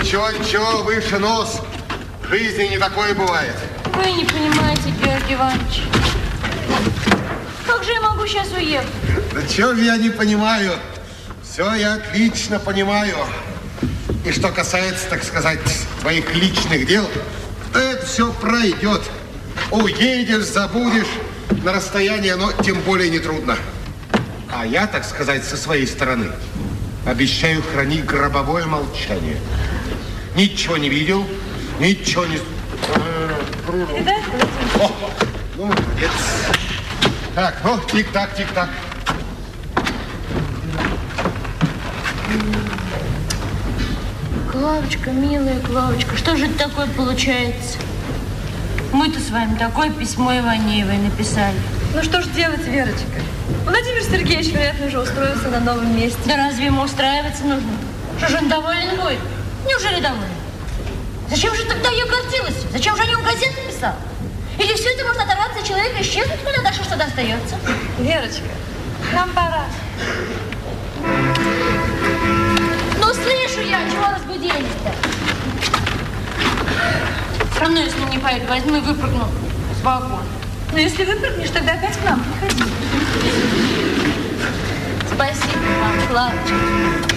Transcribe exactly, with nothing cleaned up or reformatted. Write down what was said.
Ничего, ничего, выше нос. В жизни не такое бывает. Вы не понимаете, Георгий Иванович. Как же я могу сейчас уехать? Да чего же я не понимаю? Все я отлично понимаю. И что касается, так сказать, твоих личных дел, то это все пройдет. Уедешь, забудешь. На расстоянии оно тем более нетрудно. А я, так сказать, со своей стороны обещаю хранить гробовое молчание. Ничего не видел, ничего не... Передай, О, ну, молодец. Так, ну, тик-так, тик-так. Клавочка, милая Клавочка, что же это такое получается? Мы-то с вами такое письмо Иванеевой написали. Ну что ж делать, Верочка? Владимир Сергеевич, вероятно, уже устроился на новом месте. Да разве ему устраиваться нужно? Что же он доволен будет? Неужели доволен? Зачем же тогда ее гордилась? Зачем же о нем газет написал? Или все это может оторваться человека и исчезнуть куда дальше, что остается? Верочка, нам пора. Ну, слышу я, чего разбудились-то? Все равно, если не поеду, возьму и выпрыгну с вагона. Но если выпрыгнешь, тогда опять к нам приходи. Спасибо вам, Клавочка.